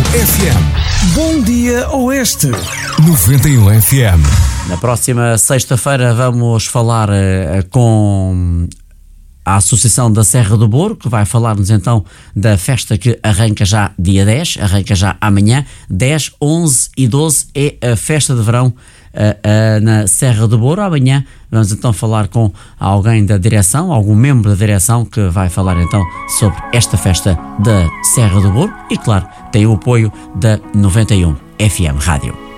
FM. Bom dia Oeste. 91 FM. Na próxima sexta-feira vamos falar com a Associação da Serra do Boro, que vai falar-nos então da festa que arranca já dia 10, arranca já amanhã. 10, 11 e 12 é a festa de verão na Serra do Boro. Amanhã vamos então falar com alguém da direção, algum membro da direção, que vai falar então sobre esta festa da Serra do Boro e, claro, tem o apoio da 91 FM Rádio.